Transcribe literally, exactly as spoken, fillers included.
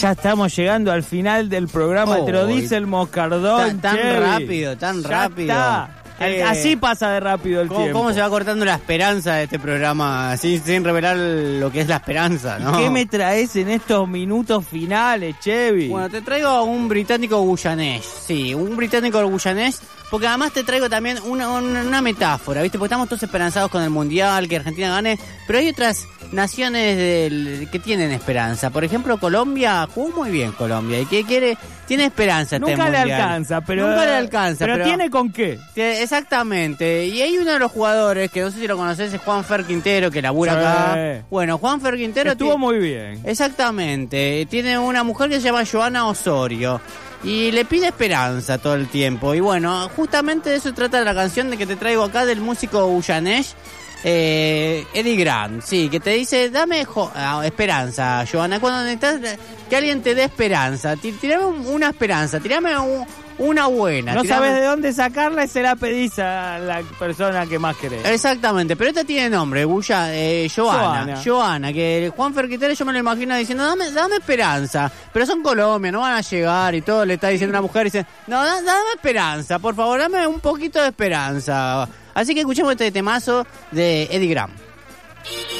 Ya estamos llegando al final del programa, Oh, te lo dice el Moscardón. Tan, tan Chevy. rápido, tan Ya rápido. está. Eh, Así pasa de rápido el ¿Cómo, tiempo. ¿Cómo se va cortando la esperanza de este programa sin, sin revelar lo que es la esperanza, ¿no? ¿Qué me traes en estos minutos finales, Chevy? Bueno, te traigo a un británico guyanés, sí, un británico guyanés, porque además te traigo también una, una, una metáfora, ¿viste? Porque estamos todos esperanzados con el Mundial, que Argentina gane, pero hay otras naciones del, que tienen esperanza. Por ejemplo, Colombia, jugó muy bien Colombia, y que quiere, tiene esperanza este Nunca le Mundial. alcanza, pero... Nunca le alcanza, pero... pero... ¿tiene con qué? Tiene- Exactamente, y hay uno de los jugadores, que no sé si lo conoces, es Juan Fer Quintero, que labura Sí. acá. Bueno, Juan Fer Quintero... Estuvo ti- muy bien. Exactamente, tiene una mujer que se llama Joana Osorio y le pide esperanza todo el tiempo. Y bueno, justamente de eso trata la canción de que te traigo acá del músico guyanés, eh, Eddie Grant, sí, que te dice, dame jo- ah, esperanza, Joana, cuando necesitas que alguien te dé esperanza, Tí- tirame un- una esperanza, tirame un- una buena. No tirame- sabes de dónde sacarla y se la pedís a la persona que más querés. Exactamente, pero esta tiene nombre, Guya, eh, Joana, Joana. Joana, que Juan Ferquitero yo me lo imagino diciendo, dame, dame esperanza, pero son Colombia, no van a llegar y todo, le está diciendo una mujer y dice, no, da- dame esperanza, por favor, dame un poquito de esperanza. Así que escuchemos este temazo de Eddie Grant.